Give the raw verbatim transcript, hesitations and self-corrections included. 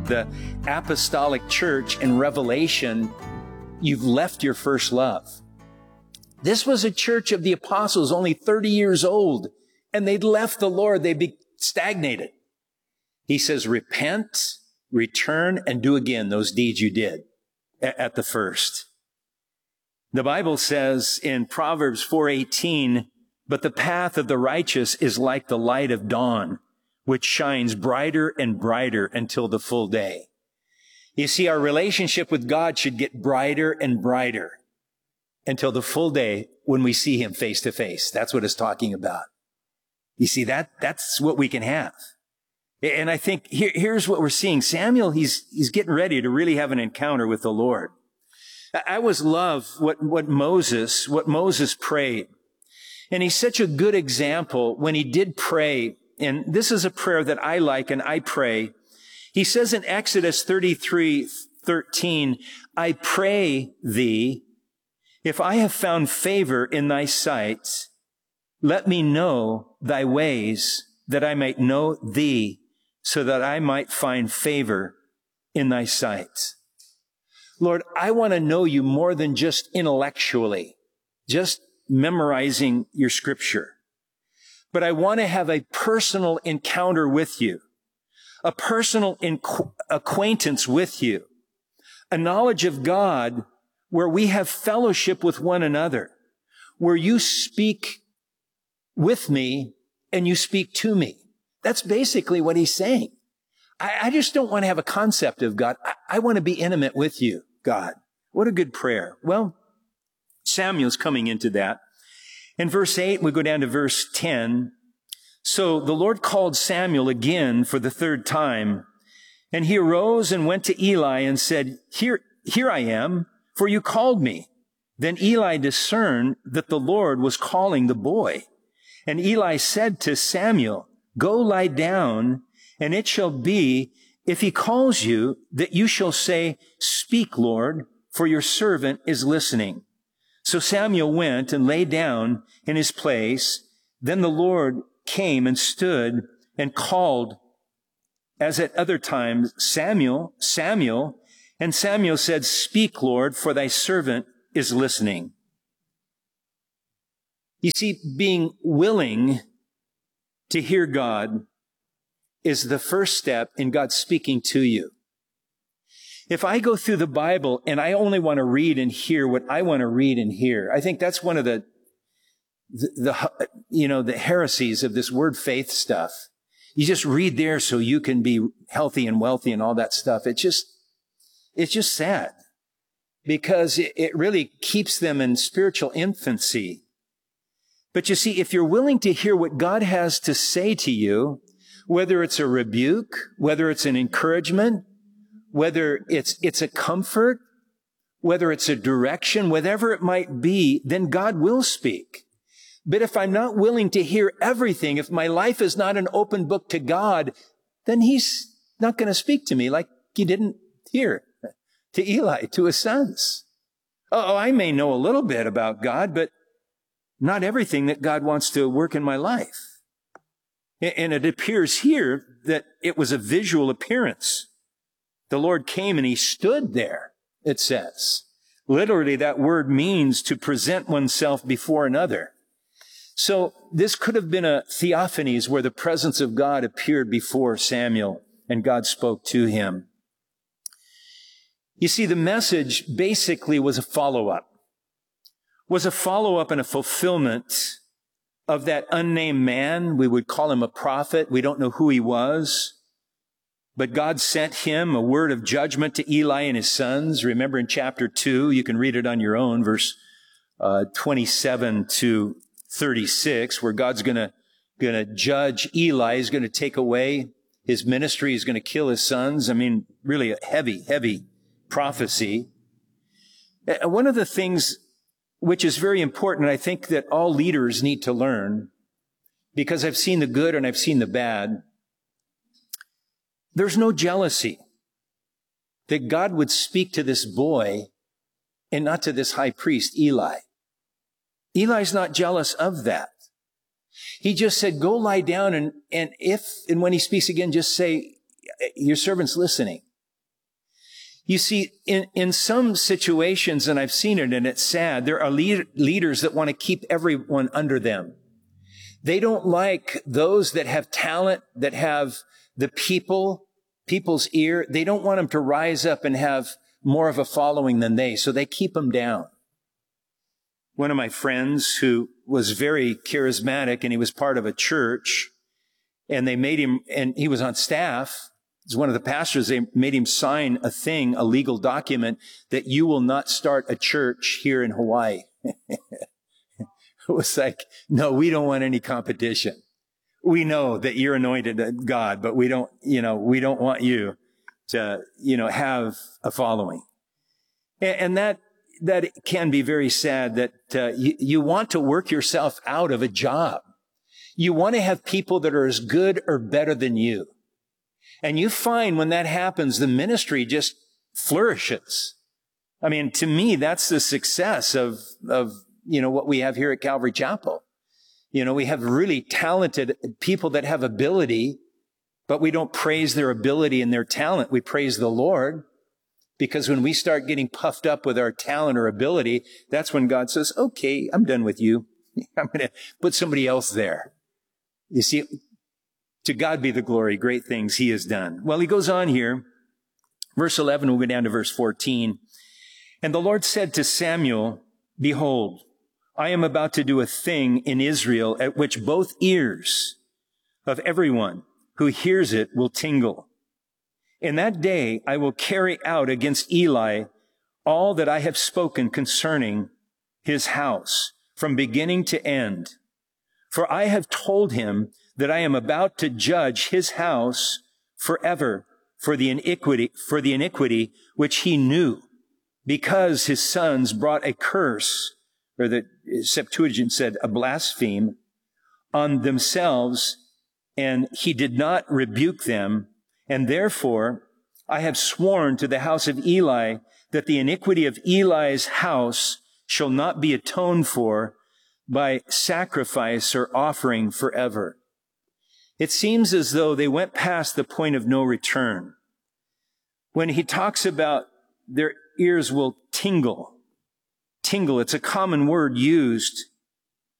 about the apostolic church in Revelation, you've left your first love. This was a church of the apostles, only thirty years old, and they'd left the Lord. They'd be stagnated. He says, repent, return, and do again those deeds you did at the first. The Bible says in Proverbs four eighteen, but the path of the righteous is like the light of dawn, which shines brighter and brighter until the full day. You see, our relationship with God should get brighter and brighter until the full day when we see him face to face. That's what it's talking about. You see, that that's what we can have. And I think here, here's what we're seeing. Samuel, he's, he's getting ready to really have an encounter with the Lord. I always love what, what Moses, what Moses prayed. And he's such a good example when he did pray. And this is a prayer that I like and I pray. He says in Exodus thirty-three thirteen, I pray thee, if I have found favor in thy sight, let me know thy ways, that I might know thee, so that I might find favor in thy sight. Lord, I want to know you more than just intellectually, just memorizing your scripture. But I want to have a personal encounter with you, a personal inqu- acquaintance with you, a knowledge of God where we have fellowship with one another, where you speak with me and you speak to me. That's basically what he's saying. I, I just don't want to have a concept of God. I, I want to be intimate with you, God. What a good prayer. Well, Samuel's coming into that. In verse eight, we go down to verse ten. So the Lord called Samuel again for the third time, and he arose and went to Eli and said, Here, here I am, for you called me. Then Eli discerned that the Lord was calling the boy. And Eli said to Samuel, Go lie down, and it shall be, if he calls you, that you shall say, Speak, Lord, for your servant is listening. So Samuel went and lay down in his place. Then the Lord came and stood and called, as at other times, Samuel, Samuel. And Samuel said, Speak, Lord, for thy servant is listening. You see, being willing to hear God is the first step in God speaking to you. If I go through the Bible and I only want to read and hear what I want to read and hear, I think that's one of the, the, the you know, the heresies of this word faith stuff. You just read there so you can be healthy and wealthy and all that stuff. It just, it's just sad because it, it really keeps them in spiritual infancy. But you see, if you're willing to hear what God has to say to you, whether it's a rebuke, whether it's an encouragement, whether it's, it's a comfort, whether it's a direction, whatever it might be, then God will speak. But if I'm not willing to hear everything, if my life is not an open book to God, then he's not going to speak to me like he didn't hear to Eli, to his sons. Oh, I may know a little bit about God, but not everything that God wants to work in my life. And it appears here that it was a visual appearance. The Lord came and he stood there, it says. Literally, that word means to present oneself before another. So this could have been a theophanies where the presence of God appeared before Samuel and God spoke to him. You see, the message basically was a follow-up. Was a follow-up and a fulfillment of that unnamed man. We would call him a prophet. We don't know who he was. But God sent him a word of judgment to Eli and his sons. Remember in chapter two, you can read it on your own, verse uh, twenty-seven to thirty-six, where God's going to going to judge Eli. He's going to take away his ministry. He's going to kill his sons. I mean, really a heavy, heavy prophecy. Uh, one of the things which is very important, I think that all leaders need to learn, because I've seen the good and I've seen the bad. There's no jealousy that God would speak to this boy and not to this high priest, Eli. Eli's not jealous of that. He just said, go lie down, and, and if and when he speaks again, just say, your servant's listening. You see, in, in some situations, and I've seen it and it's sad, there are lead, leaders that want to keep everyone under them. They don't like those that have talent, that have the people, people's ear. They don't want them to rise up and have more of a following than they, so they keep them down. One of my friends who was very charismatic, and he was part of a church, and they made him, and he was on staff, as one of the pastors, they made him sign a thing, a legal document, that you will not start a church here in Hawaii. It was like, no, we don't want any competition. We know that you're anointed of God, but we don't, you know, we don't want you to, you know, have a following. And, and that, that can be very sad, that uh, you, you want to work yourself out of a job. You want to have people that are as good or better than you. And you find when that happens, the ministry just flourishes. I mean, to me, that's the success of, of, you know, what we have here at Calvary Chapel. You know, we have really talented people that have ability, but we don't praise their ability and their talent. We praise the Lord, because when we start getting puffed up with our talent or ability, that's when God says, okay, I'm done with you. I'm going to put somebody else there. You see, to God be the glory, great things he has done. Well, he goes on here. Verse eleven, we'll go down to verse fourteen. And the Lord said to Samuel, behold, I am about to do a thing in Israel at which both ears of everyone who hears it will tingle. In that day I will carry out against Eli all that I have spoken concerning his house from beginning to end. For I have told him that I am about to judge his house forever for the iniquity, for the iniquity which he knew, because his sons brought a curse, or the Septuagint said a blaspheme, on themselves, and he did not rebuke them. And therefore I have sworn to the house of Eli that the iniquity of Eli's house shall not be atoned for by sacrifice or offering forever. It seems as though they went past the point of no return. When he talks about their ears will tingle, tingle, it's a common word used